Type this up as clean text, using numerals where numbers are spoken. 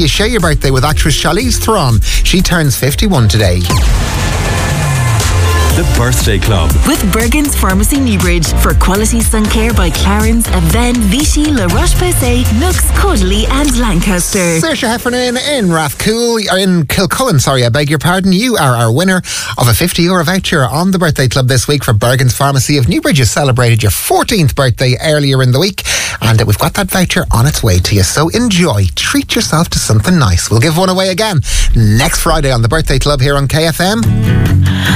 you share your birthday with actress Charlize Theron. She turns 51 today. The Birthday Club with Bergen's Pharmacy Newbridge for quality sun care by Clarins, Aven, Vichy, La Roche-Posay, Nux, Caudalie and Lancaster. Saoirse Heffernan in Rathcoole, in Kilcullen, I beg your pardon. You are our winner of a €50 voucher on the Birthday Club this week for Bergen's Pharmacy of Newbridge. You celebrated your 14th birthday earlier in the week, and we've got that voucher on its way to you. So enjoy, treat yourself to something nice. We'll give one away again next Friday on the Birthday Club here on KFM.